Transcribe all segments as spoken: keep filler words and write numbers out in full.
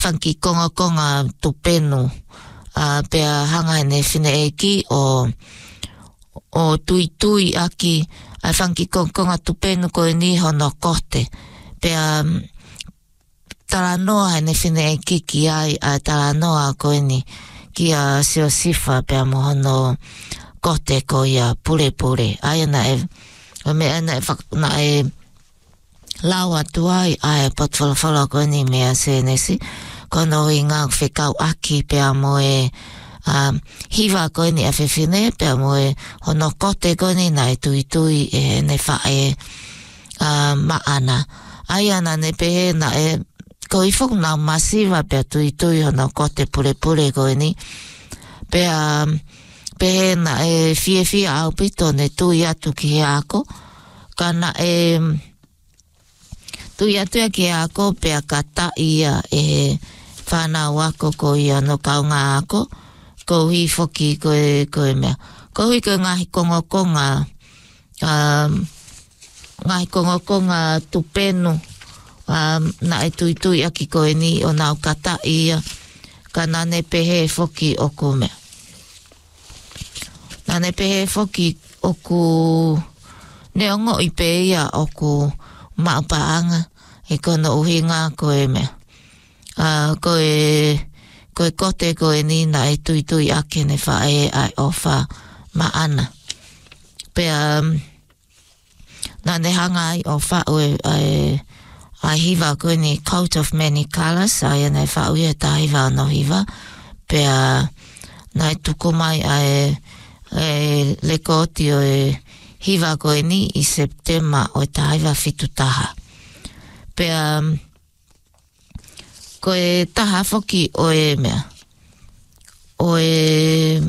whanki konga konga tupenu uh, pea hanga ne whine eki o o tui tui aki ai whanki konga konga tupenu koe ni hono kote pea um, tala noa ne whine eki ki ai a tala noa koe ni ki a seo sifa pea mo hono kote ko ia pure pure ai na e o me ana e na e lawa tuai ai pot fola fola ko ni mea senesi kono i ngā whekau aki pea mo e um, hiva ko ni a whiwhine pea mo e hono kote ko ni na e tui tui e ne whae uh, maana ai ana ne pehe na e ko i whok na masiva pea tui tui hono kote pure pure ko ni pea um, pehe na e fie fie au pito ne tui atu ki he ako kana e tui atu ki he ako pea ka ta ia e whanau ako ko ia no kaunga ako ko hi foki ko e ko e mea ko hi ko ngahi kongo konga um, ngahi kongo konga tupenu um, na e tui tui aki ko e ni o nau ka ta ia kana ne pehe foki o ko mea Nane pehe foki oku neongo i peia oku maupaanga e kono uhinga koe mea. Uh, koe, koe kote koe nina e tui tui ake ne whae ai ofa maana. Pea um, nane hanga ai o whaue ai, ai hiva koe ni coat of many colours ai ane whaue e ta hiva no hiva. Pea nai tuku mai ai e le koti o e hiva koe ni i September o e tahaiwa fitu taha. Pea koe taha foki o e mea. O e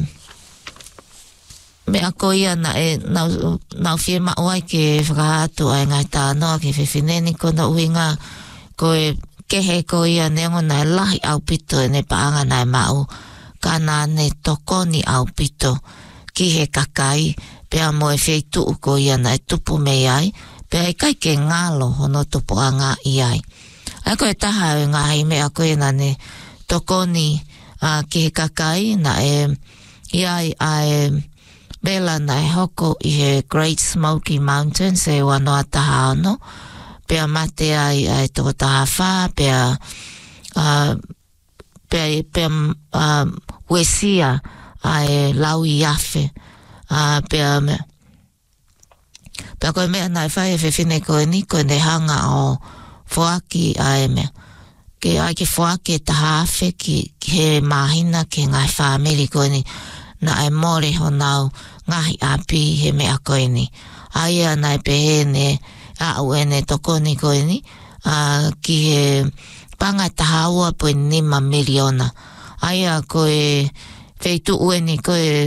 mea ko ia na e nau, nau fie mauai ke whakahatu ai ngai tānoa ke whiwhineni kona uhinga koe kehe ko ia neongo nai lahi au pito e ne paanga nai mau kana ne tokoni au pito ki he kakai, pea mo e wheitu uko ia na e tupu mei ai, pea e kai ke ngalo hono tupu a ngā i ai. Ai koe taha e ngā hei mea koe na ne tokoni uh, ki he kakai na e i ai a e bela na e hoko i he Great Smoky Mountains e wanoa taha ano, pea mate ai a e toko taha wha, pea uh, pea, pea uh, wesia a e lau i afe a pea me pea koe mea nai whai e whiwhine koe ni koe ne hanga o whoaki a e mea ke ai ke whoaki e taha afe ki, ki he mahina ke ngai whaamiri koe ni na e more ho nau ngahi api he mea koe ni ai a nai pehe ne a u e ne toko ni koe ni a ki he panga taha ua poe nima miliona ai a koe Feitu ue ni koe,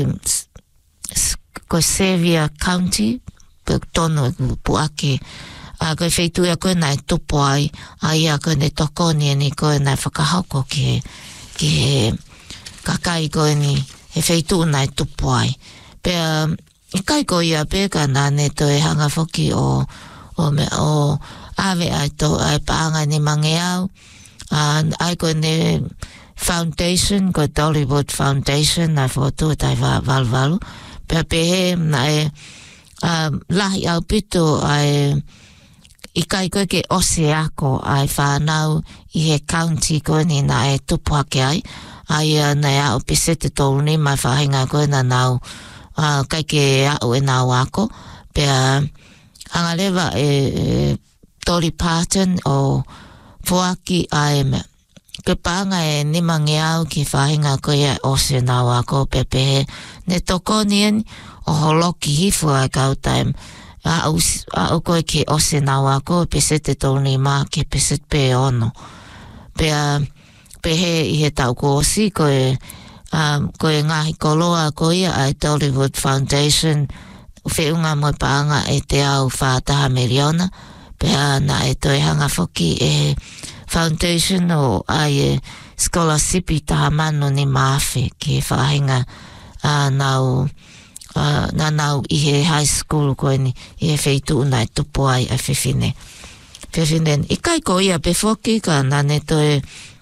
koe Sevier County, pe tono puake, a koe feitu ea koe nai tupo ai, ai a koe ne toko ni ni koe nai whakahoko ki he, ki he kakai koe ni, he feitu nai tupo ai. Pea, i kai koe ia peka nā ne to e hanga foki o, o me, o ave ai to, ai paanga ni mange au, a ai koe ne Foundation, ko Dollywood Foundation, na foto e tai walu walu. Pea pehe, na e um, lahi au pito ai i kai koe ke ose ako ai whanau i he county koe ni na e tupu ake ai. Ai uh, na e au pisete tolu ni mai whahinga koe na nau uh, kai ke au e nau ako. Pea hanga lewa e, e Dolly Parton o Fuaki ai me. Ke panga e nimangi au ki whahinga koe e ose nau ako pepehe. Ne toko nien o holoki hifu ai kautaim. A au koe ke ose nau ako pesete toni mā ke peset pe ono. Pea pehe i he tau ko osi koe, um, koe ngahi koloa koe ai Dollywood Foundation. Whiunga mo panga e te au whātaha miliona. Pea na e toi hanga foki e Foundation o ai e scholarship i taha manu ni mawhi ki e whahinga uh, nau, uh, na nau i he high school koe ni i he wheitu unai tupu ai a whiwhine. Whiwhine, i kai ko ia pe whoki ka nane toe